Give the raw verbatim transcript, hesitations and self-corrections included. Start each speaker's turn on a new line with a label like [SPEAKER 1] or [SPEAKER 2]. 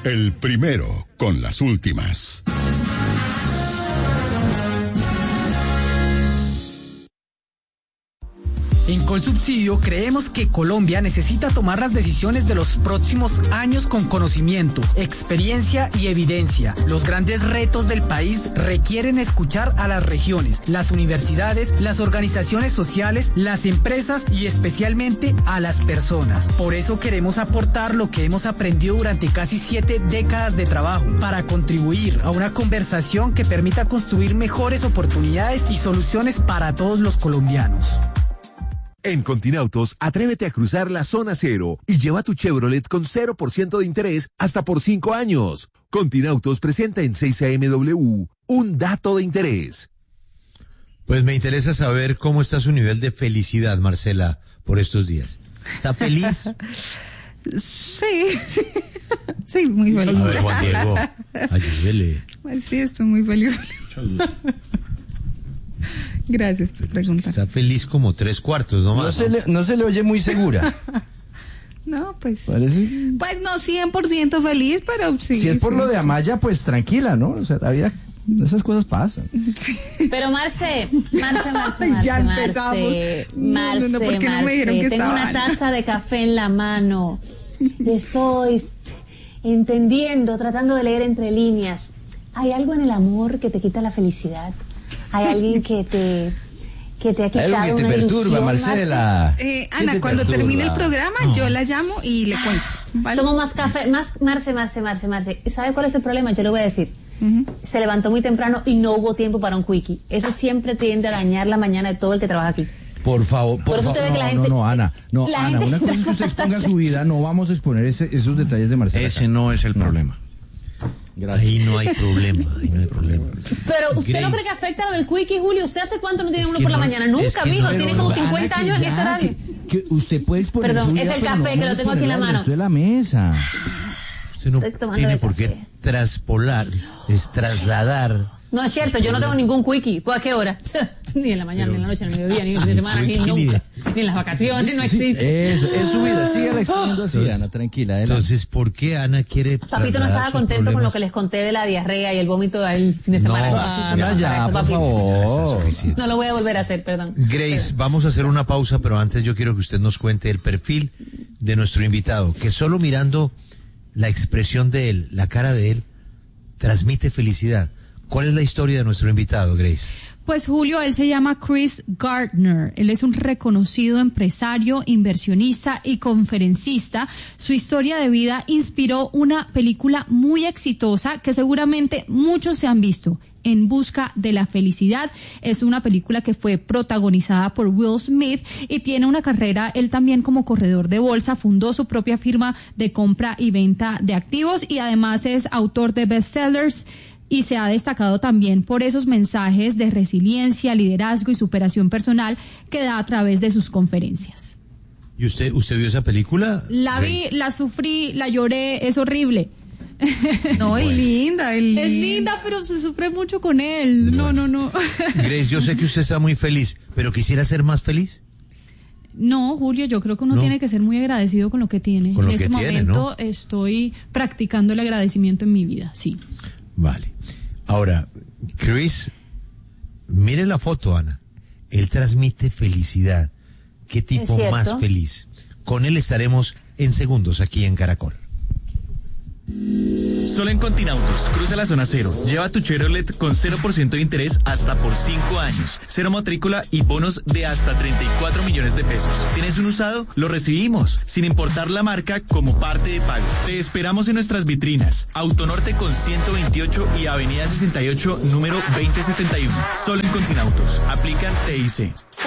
[SPEAKER 1] El primero con las últimas.
[SPEAKER 2] En Colsubsidio creemos que Colombia necesita tomar las decisiones de los próximos años con conocimiento, experiencia y evidencia. Los grandes retos del país requieren escuchar a las regiones, las universidades, las organizaciones sociales, las empresas y especialmente a las personas. Por eso queremos aportar lo que hemos aprendido durante casi siete décadas de trabajo para contribuir a una conversación que permita construir mejores oportunidades y soluciones para todos los colombianos.
[SPEAKER 3] En Continautos, atrévete a cruzar la zona cero y lleva tu Chevrolet con cero por ciento de interés hasta por cinco años. Continautos presenta en seis A M W un dato de interés.
[SPEAKER 4] Pues me interesa saber cómo está su nivel de felicidad, Marcela, por estos días. ¿Está feliz?
[SPEAKER 5] Sí, sí, sí, muy feliz.
[SPEAKER 4] A ver, Juan Diego, ayúdele.
[SPEAKER 5] Pues sí, estoy muy feliz. Gracias por preguntar.
[SPEAKER 4] Está feliz como tres cuartos, ¿no más?
[SPEAKER 6] No se le, no se le oye muy segura.
[SPEAKER 5] No, pues.
[SPEAKER 6] Parece...
[SPEAKER 5] Pues no cien por ciento feliz, pero sí.
[SPEAKER 6] Si es por
[SPEAKER 5] sí,
[SPEAKER 6] lo de
[SPEAKER 5] sí.
[SPEAKER 6] Amaya, pues tranquila, ¿no? O sea, la vida, esas cosas pasan.
[SPEAKER 5] Sí.
[SPEAKER 7] Pero Marce, Marce, Marce, Marce,
[SPEAKER 5] ya
[SPEAKER 7] Marce,
[SPEAKER 5] empezamos.
[SPEAKER 7] Marce,
[SPEAKER 5] no, no, no, ¿por qué no me dijeron que
[SPEAKER 7] tengo
[SPEAKER 5] estaban?
[SPEAKER 7] una taza de café en la mano. Estoy entendiendo, tratando de leer entre líneas. ¿Hay algo en el amor que te quita la felicidad? ¿Hay alguien que te, que te ha quitado
[SPEAKER 6] Algo que te
[SPEAKER 7] una
[SPEAKER 6] perturba,
[SPEAKER 7] ilusión,
[SPEAKER 6] Marcela.
[SPEAKER 5] Eh,
[SPEAKER 6] ¿Qué
[SPEAKER 5] Ana,
[SPEAKER 6] te
[SPEAKER 5] cuando
[SPEAKER 6] perturba?
[SPEAKER 5] termine el programa,
[SPEAKER 6] No.
[SPEAKER 5] yo la llamo y le cuento. ¿vale?
[SPEAKER 7] Tomo más café, más, Marce, Marce, Marce, Marce. ¿Sabe cuál es el problema? Yo le voy a decir.
[SPEAKER 5] Uh-huh.
[SPEAKER 7] Se levantó muy temprano y no hubo tiempo para un quickie. Eso siempre tiende a dañar la mañana de todo el que trabaja aquí.
[SPEAKER 6] Por favor, por,
[SPEAKER 7] Por eso
[SPEAKER 6] favor.
[SPEAKER 7] usted ve que
[SPEAKER 6] No,
[SPEAKER 7] la gente-
[SPEAKER 6] no, no, Ana. No,
[SPEAKER 7] la
[SPEAKER 6] Ana,
[SPEAKER 7] gente-
[SPEAKER 6] una cosa es que usted exponga su vida, no vamos a exponer ese, esos detalles de Marcela.
[SPEAKER 8] Ese no es el problema.
[SPEAKER 4] Ahí no hay problema, ahí no hay problema.
[SPEAKER 7] Pero usted
[SPEAKER 4] Grace.
[SPEAKER 7] no cree que afecta lo del quickie, Julio. ¿Usted hace cuánto no tiene
[SPEAKER 4] Es
[SPEAKER 7] uno
[SPEAKER 4] que
[SPEAKER 7] por la
[SPEAKER 4] no-
[SPEAKER 7] mañana?
[SPEAKER 4] es
[SPEAKER 7] Nunca,
[SPEAKER 4] que
[SPEAKER 7] mijo.
[SPEAKER 4] no-
[SPEAKER 7] Tiene
[SPEAKER 4] pero,
[SPEAKER 7] como
[SPEAKER 6] Ana,
[SPEAKER 7] cincuenta
[SPEAKER 6] que
[SPEAKER 7] años en
[SPEAKER 6] ya,
[SPEAKER 7] este horario.
[SPEAKER 6] que, que usted puede exponer
[SPEAKER 7] Perdón,
[SPEAKER 6] su vida,
[SPEAKER 7] es el
[SPEAKER 6] pero
[SPEAKER 7] café
[SPEAKER 6] no
[SPEAKER 7] que lo
[SPEAKER 6] vamos a
[SPEAKER 7] tengo aquí en la
[SPEAKER 6] exponer al
[SPEAKER 7] mano.
[SPEAKER 6] resto de la mesa.
[SPEAKER 4] Usted no
[SPEAKER 7] Estoy tomando
[SPEAKER 4] tiene
[SPEAKER 7] de
[SPEAKER 4] por qué
[SPEAKER 7] café.
[SPEAKER 4] traspolar, es trasladar.
[SPEAKER 7] No es cierto, yo no tengo ningún quickie. ¿Pues a qué hora? Ni en la mañana, ni en la noche, ni en el mediodía, ni en el fin de semana, ni
[SPEAKER 4] quickie ni
[SPEAKER 7] nunca.
[SPEAKER 4] de-
[SPEAKER 7] Ni en las vacaciones, no existe.
[SPEAKER 6] Eso, es su vida, sígala exponiendo así, Ana, tranquila. adelante.
[SPEAKER 4] Entonces, ¿por qué Ana quiere
[SPEAKER 7] Papito no
[SPEAKER 4] trasladar
[SPEAKER 7] estaba
[SPEAKER 4] sus
[SPEAKER 7] contento con lo
[SPEAKER 4] problemas?
[SPEAKER 7] que les conté de la diarrea y el vómito del fin de
[SPEAKER 4] No,
[SPEAKER 7] semana.
[SPEAKER 6] Ana, ya,
[SPEAKER 7] Eso,
[SPEAKER 6] por
[SPEAKER 7] papi.
[SPEAKER 6] favor.
[SPEAKER 4] Está suficiente.
[SPEAKER 7] No lo voy a volver a hacer, perdón.
[SPEAKER 4] Grace, vamos a hacer una pausa, pero antes yo quiero que usted nos cuente el perfil de nuestro invitado, que solo mirando la expresión de él, la cara de él, transmite felicidad. ¿Cuál es la historia de nuestro invitado, Grace?
[SPEAKER 9] Pues Julio, él se llama Chris Gardner. Él es un reconocido empresario, inversionista y conferencista. Su historia de vida inspiró una película muy exitosa que seguramente muchos se han visto. En busca de la felicidad. Es una película que fue protagonizada por Will Smith y tiene una carrera, él también como corredor de bolsa, fundó su propia firma de compra y venta de activos y además es autor de bestsellers y se ha destacado también por esos mensajes de resiliencia, liderazgo y superación personal que da a través de sus conferencias.
[SPEAKER 4] ¿Y usted usted vio esa película?
[SPEAKER 9] La vi,
[SPEAKER 4] Grace?
[SPEAKER 9] la sufrí, la lloré, es horrible.
[SPEAKER 5] No, es linda, es linda.
[SPEAKER 9] Es linda, pero se sufre mucho con él. No, no, no.
[SPEAKER 4] Grace, yo sé que usted está muy feliz, pero quisiera ser más feliz.
[SPEAKER 9] No, Julio, yo creo que uno
[SPEAKER 4] No.
[SPEAKER 9] tiene que ser muy agradecido con lo que tiene.
[SPEAKER 4] Con lo
[SPEAKER 9] en
[SPEAKER 4] que
[SPEAKER 9] este
[SPEAKER 4] tiene,
[SPEAKER 9] momento
[SPEAKER 4] ¿no?
[SPEAKER 9] estoy practicando el agradecimiento en mi vida, sí.
[SPEAKER 4] Vale. Ahora, Chris, mire la foto, Ana. Él transmite felicidad. ¿Qué tipo
[SPEAKER 7] cierto.
[SPEAKER 4] más feliz? Con él estaremos en segundos aquí en Caracol.
[SPEAKER 10] Solo en Continautos, cruza la zona cero. Lleva tu Chevrolet con cero por ciento de interés hasta por cinco años. Cero matrícula y bonos de hasta treinta y cuatro millones de pesos. ¿Tienes un usado? Lo recibimos, sin importar la marca, como parte de pago. Te esperamos en nuestras vitrinas. Autonorte con ciento veintiocho y Avenida sesenta y ocho, número veinte setenta y uno. Solo en Continautos. Aplican T I C.